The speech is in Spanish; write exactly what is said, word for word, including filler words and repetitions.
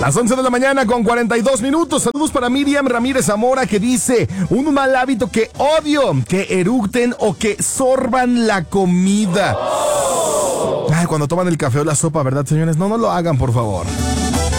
Las once de la mañana con cuarenta y dos minutos. Saludos para Miriam Ramírez Zamora, que dice: un mal hábito que odio, que eructen o que sorban la comida. Ay, cuando toman el café o la sopa, ¿verdad, señores? No, no lo hagan, por favor.